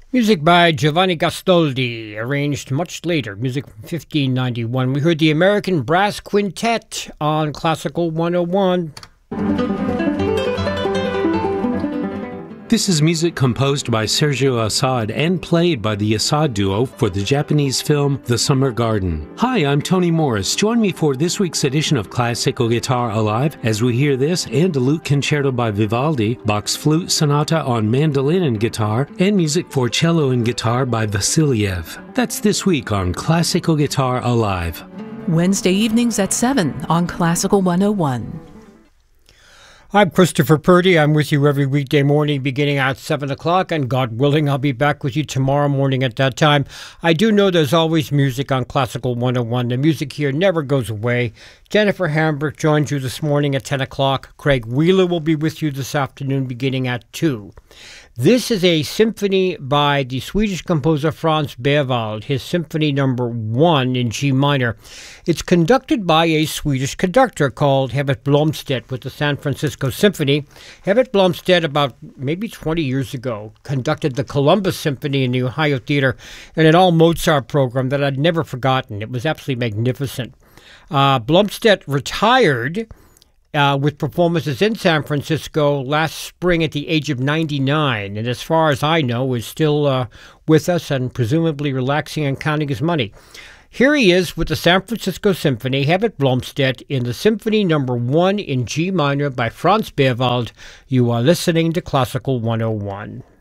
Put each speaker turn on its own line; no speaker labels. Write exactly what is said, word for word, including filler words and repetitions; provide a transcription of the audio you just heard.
Music by Giovanni Gastoldi, arranged much later, music from fifteen ninety-one. We heard the American Brass Quintet on Classical one oh one.
This is music composed by Sergio Assad and played by the Assad Duo for the Japanese film The Summer Garden. Hi, I'm Tony Morris. Join me for this week's edition of Classical Guitar Alive as we hear this and a lute concerto by Vivaldi, Bach's Flute Sonata on mandolin and guitar, and music for cello and guitar by Vasiliev. That's this week on Classical Guitar Alive.
Wednesday evenings at seven on Classical one oh one.
I'm Christopher Purdy. I'm with you every weekday morning beginning at seven o'clock, and God willing, I'll be back with you tomorrow morning at that time. I do know there's always music on Classical one oh one. The music here never goes away. Jennifer Hambrick joins you this morning at ten o'clock. Craig Wheeler will be with you this afternoon beginning at two. This is a symphony by the Swedish composer Franz Berwald, his symphony number one in G minor. It's conducted by a Swedish conductor called Herbert Blomstedt with the San Francisco Symphony. Herbert Blomstedt, about maybe twenty years ago, conducted the Columbus Symphony in the Ohio Theater and an all-Mozart program that I'd never forgotten. It was absolutely magnificent. Uh, Blomstedt retired Uh, with performances in San Francisco last spring at the age of ninety-nine, and as far as I know, is still uh, with us and presumably relaxing and counting his money. Here he is with the San Francisco Symphony, Herbert Blomstedt, in the Symphony Number One in G minor by Franz Berwald. You are listening to Classical one oh one.